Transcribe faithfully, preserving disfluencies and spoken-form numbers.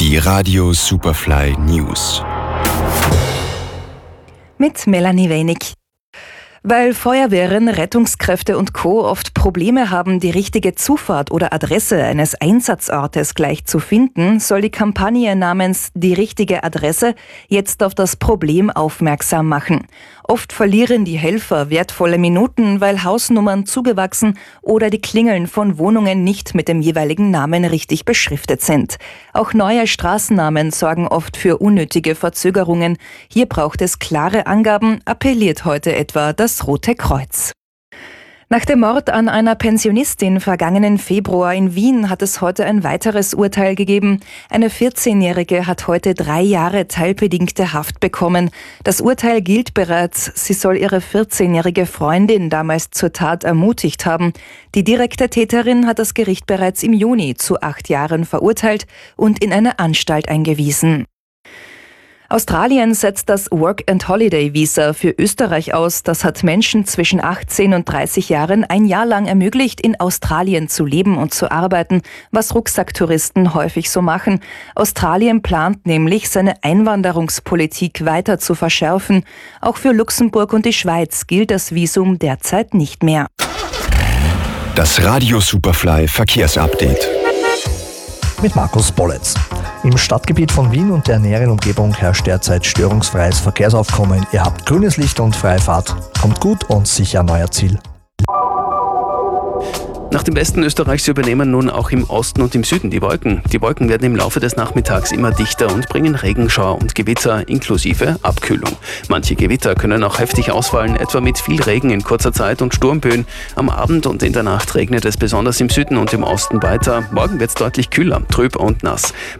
Die Radio Superfly News. Mit Melanie Wenig. Weil Feuerwehren, Rettungskräfte und Co. oft Probleme haben, die richtige Zufahrt oder Adresse eines Einsatzortes gleich zu finden, soll die Kampagne namens Die richtige Adresse jetzt auf das Problem aufmerksam machen. Oft verlieren die Helfer wertvolle Minuten, weil Hausnummern zugewachsen oder die Klingeln von Wohnungen nicht mit dem jeweiligen Namen richtig beschriftet sind. Auch neue Straßennamen sorgen oft für unnötige Verzögerungen. Hier braucht es klare Angaben, appelliert heute etwa das Rote Kreuz. Nach dem Mord an einer Pensionistin vergangenen Februar in Wien hat es heute ein weiteres Urteil gegeben. Eine vierzehnjährige hat heute drei Jahre teilbedingte Haft bekommen. Das Urteil gilt bereits. Sie soll ihre vierzehnjährige Freundin damals zur Tat ermutigt haben. Die direkte Täterin hat das Gericht bereits im Juni zu acht Jahren verurteilt und in eine Anstalt eingewiesen. Australien setzt das Work-and-Holiday-Visa für Österreich aus. Das hat Menschen zwischen achtzehn und dreißig Jahren ein Jahr lang ermöglicht, in Australien zu leben und zu arbeiten, was Rucksacktouristen häufig so machen. Australien plant nämlich, seine Einwanderungspolitik weiter zu verschärfen. Auch für Luxemburg und die Schweiz gilt das Visum derzeit nicht mehr. Das Radio Superfly Verkehrsupdate. Mit Markus Bolletz. Im Stadtgebiet von Wien und der näheren Umgebung herrscht derzeit störungsfreies Verkehrsaufkommen. Ihr habt grünes Licht und freie Fahrt. Kommt gut und sicher an euer Ziel. Nach dem Westen Österreichs übernehmen nun auch im Osten und im Süden die Wolken. Die Wolken werden im Laufe des Nachmittags immer dichter und bringen Regenschauer und Gewitter inklusive Abkühlung. Manche Gewitter können auch heftig ausfallen, etwa mit viel Regen in kurzer Zeit und Sturmböen. Am Abend und in der Nacht regnet es besonders im Süden und im Osten weiter. Morgen wird es deutlich kühler, trüb und nass.